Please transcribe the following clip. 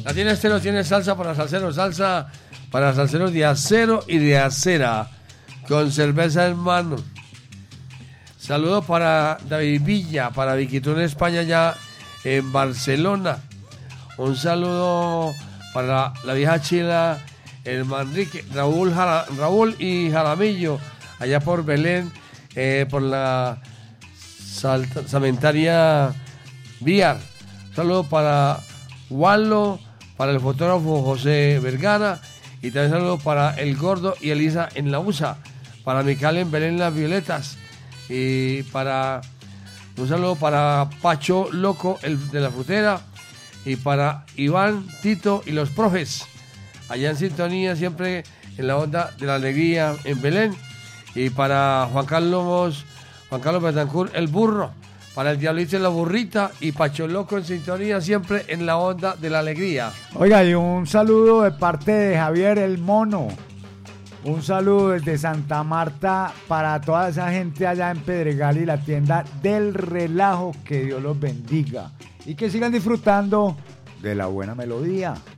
Latina Estéreo tiene salsa para salseros de acero y de acera, con cerveza en mano. Saludos para David Villa, para Viquitón España, ya en Barcelona. Un saludo para la vieja chila, el Manrique, Raúl y Jaramillo, allá por Belén, por la Samentaria Víar. Un saludo para Wallo, para el fotógrafo José Vergara, y también saludo para el Gordo y Elisa en la USA, para Mical en Belén Las Violetas, y un saludo para Pacho Loco, el de la frutera, y para Iván, Tito y los profes, allá en sintonía, siempre en la onda de la alegría en Belén, y para Juan Carlos Betancourt, el burro, para el Diablito y la burrita, y Pacho Loco en sintonía, siempre en la onda de la alegría. Oiga, y un saludo de parte de Javier el Mono. Un saludo desde Santa Marta para toda esa gente allá en Pedregal y la tienda del Relajo. Que Dios los bendiga y que sigan disfrutando de la buena melodía.